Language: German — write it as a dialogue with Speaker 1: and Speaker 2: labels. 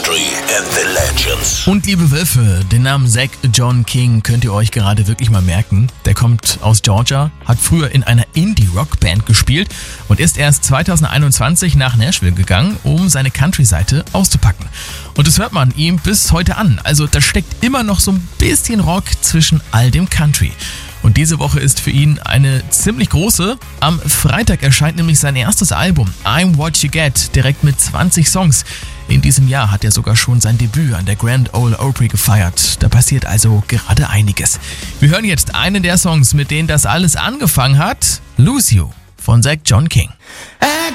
Speaker 1: History and the Legends.
Speaker 2: Und liebe Wölfe, den Namen Zach John King könnt ihr euch gerade wirklich mal merken. Der kommt aus Georgia, hat früher in einer Indie-Rock-Band gespielt und ist erst 2021 nach Nashville gegangen, um seine Country-Seite auszupacken. Und das hört man ihm bis heute an. Also da steckt immer noch so ein bisschen Rock zwischen all dem Country. Und diese Woche ist für ihn eine ziemlich große. Am Freitag erscheint nämlich sein erstes Album, I'm What You Get, direkt mit 20 Songs. In diesem Jahr hat er sogar schon sein Debüt an der Grand Ole Opry gefeiert. Da passiert also gerade einiges. Wir hören jetzt einen der Songs, mit denen das alles angefangen hat. Lose You von Zach John King.
Speaker 3: I